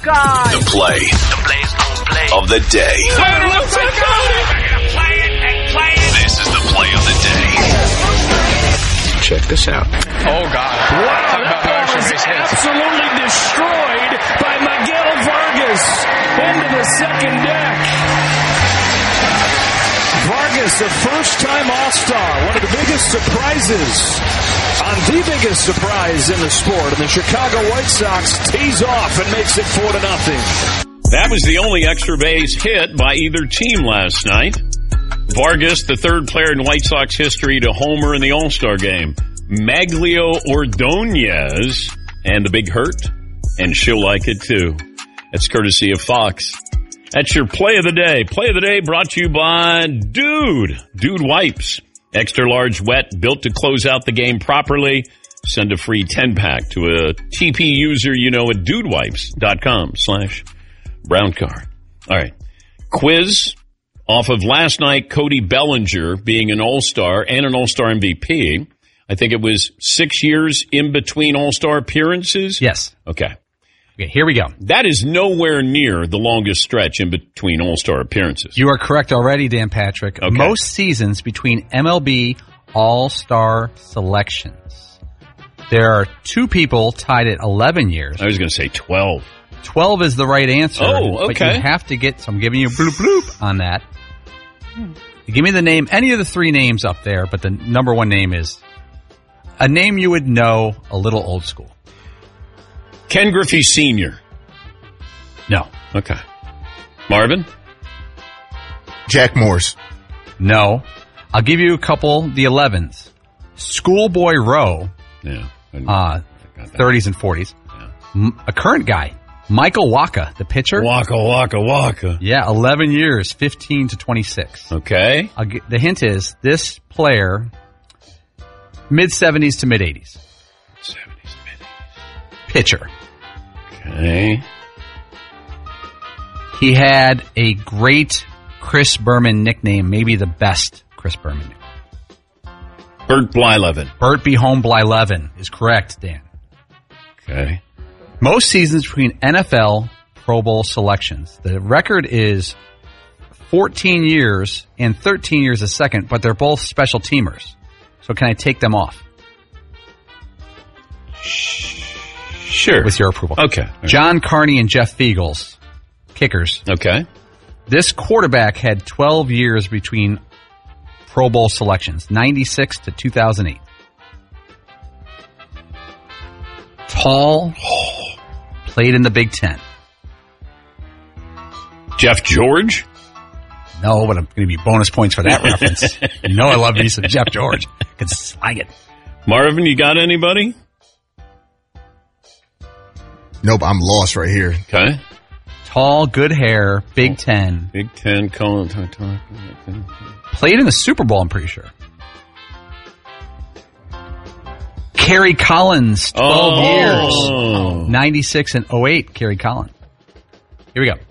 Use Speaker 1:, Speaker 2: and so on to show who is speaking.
Speaker 1: God.
Speaker 2: The play of the day. This is the play of the day. Check this out.
Speaker 3: Oh, God.
Speaker 4: Wow, that ball was absolutely destroyed by Miguel Vargas into the second deck. Vargas, a first-time All-Star, one of the biggest surprises on the biggest surprise in the sport. And the Chicago White Sox tees off and makes it 4-0.
Speaker 5: That was the only extra base hit by either team last night. Vargas, the third player in White Sox history to homer in the All-Star game. Maglio Ordonez and the Big Hurt, and she'll like it too. That's courtesy of Fox. That's your play of the day. Play of the day brought to you by Dude Wipes. Extra large wet, built to close out the game properly. Send a free 10-pack to a TP user you know at dudewipes.com/browncar. All right. Quiz off of last night, Cody Bellinger being an All-Star and an All-Star MVP. I think it was 6 years in between All-Star appearances?
Speaker 6: Yes.
Speaker 5: Okay,
Speaker 6: here we go.
Speaker 5: That is nowhere near the longest stretch in between All-Star appearances.
Speaker 6: You are correct already, Dan Patrick.
Speaker 5: Okay.
Speaker 6: Most seasons between MLB All-Star selections. There are two people tied at 11 years.
Speaker 5: I was going to say 12.
Speaker 6: 12 is the right answer.
Speaker 5: Oh, okay.
Speaker 6: But you have to get, so I'm giving you a bloop bloop on that. Give me the name, any of the three names up there, but the number one name is a name you would know, a little old school.
Speaker 5: Ken Griffey Sr.
Speaker 6: No.
Speaker 5: Okay. Marvin?
Speaker 7: Jack Morse.
Speaker 6: No. I'll give you a couple, the 11s. Schoolboy Rowe.
Speaker 5: Yeah.
Speaker 6: 30s and 40s. Yeah. A current guy. Michael Wacha, the pitcher.
Speaker 5: Waka.
Speaker 6: Yeah, 11 years, 15 to 26.
Speaker 5: Okay.
Speaker 6: The hint is this player, mid-70s to mid-80s.
Speaker 5: 70s, mid-80s.
Speaker 6: Pitcher.
Speaker 5: Okay.
Speaker 6: He had a great Chris Berman nickname, maybe the best Chris Berman nickname.
Speaker 5: Bert Blyleven.
Speaker 6: Bert B. Home Blyleven is correct, Dan.
Speaker 5: Okay.
Speaker 6: Most seasons between NFL Pro Bowl selections. The record is 14 years and 13 years a second, but they're both special teamers. So can I take them off?
Speaker 5: Sure.
Speaker 6: With your approval.
Speaker 5: Okay.
Speaker 6: John Carney and Jeff Fiegels, kickers.
Speaker 5: Okay.
Speaker 6: This quarterback had 12 years between Pro Bowl selections, 96 to 2008. Tall, played in the Big Ten.
Speaker 5: Jeff George?
Speaker 6: No, but I'm going to be bonus points for that reference. You know I love me some Jeff George. I can slang it.
Speaker 5: Marvin, you got anybody?
Speaker 7: Nope, I'm lost right here.
Speaker 5: Okay.
Speaker 6: Tall, good hair, Big Ten.
Speaker 5: Big Ten, Colin.
Speaker 6: Played in the Super Bowl, I'm pretty sure. Kerry Collins, 12 years. 96 and 08, Kerry Collins. Here we go.